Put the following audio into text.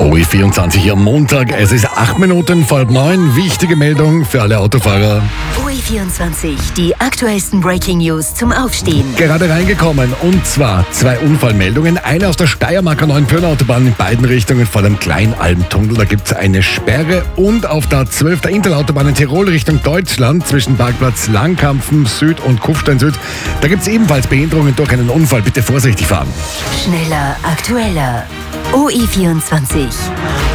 OE24 hier am Montag. Es ist 8 Minuten vor 9. Wichtige Meldung für alle Autofahrer. OE24, die aktuellsten Breaking News zum Aufstehen. Gerade reingekommen, und zwar 2 Unfallmeldungen. Eine aus der Steiermarker Neuenpürn-Autobahn in beiden Richtungen vor dem Kleinalmtunnel. Da gibt es eine Sperre. Und auf der 12. der Interautobahn in Tirol Richtung Deutschland zwischen Parkplatz Langkampfen Süd und Kufstein Süd. Da gibt es ebenfalls Behinderungen durch einen Unfall. Bitte vorsichtig fahren. Schneller, aktueller. OE24.